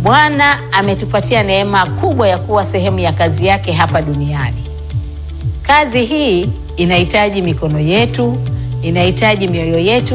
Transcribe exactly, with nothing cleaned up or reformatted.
Bwana ametupatia neema kubwa ya kuwa sehemu ya kazi yake hapa duniani. Kazi hii inahitaji mikono yetu, inahitaji mioyo yetu,